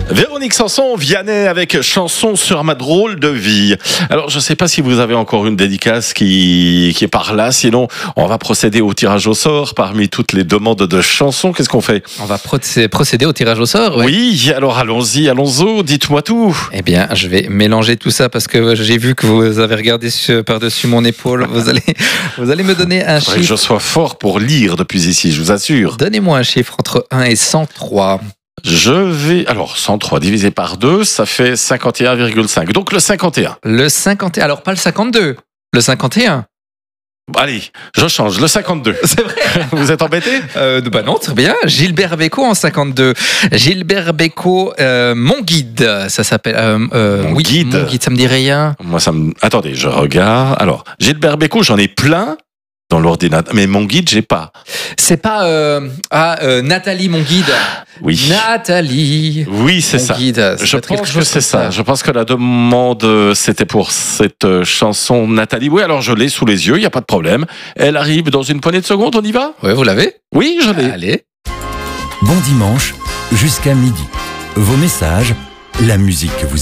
Véronique Sanson, Vianney avec Chanson sur ma drôle de vie. Alors, je ne sais pas si vous avez encore une dédicace qui est par là. Sinon, on va procéder au tirage au sort parmi toutes les demandes de chansons. Qu'est-ce qu'on fait? On va procéder au tirage au sort. Oui, alors allons-y, allons-y. Dites-moi tout. Eh bien, je vais mélanger tout ça parce que j'ai vu que vous avez regardé par-dessus mon épaule. Vous allez me donner un chiffre. Je sois fort pour lire depuis ici, je vous assure. Donnez-moi un chiffre entre 1 et 103. Alors 103 divisé par 2, ça fait 51,5. Donc le 51. Le 51, alors pas le 52, le 51. Allez, je change, le 52. C'est vrai. Vous êtes embêté? Bah non, très bien. Gilbert Bécaud en 52. Gilbert Bécaud, Mon Guide, ça s'appelle. Mon Guide. Mon Guide, ça me dit rien. Moi, Attendez, je regarde. Alors, Gilbert Bécaud, j'en ai plein dans l'ordinateur, mais Mon Guide, j'ai pas. C'est pas Nathalie, Mon Guide. Oui. Nathalie. Oui, c'est Mon ça. Guide. Je pense que c'est ça. Je pense que la demande, c'était pour cette chanson Nathalie. Oui, alors je l'ai sous les yeux, il n'y a pas de problème. Elle arrive dans une poignée de secondes, on y va? Oui, vous l'avez? Oui, je l'ai. Allez. Bon dimanche, jusqu'à midi. Vos messages, la musique que vous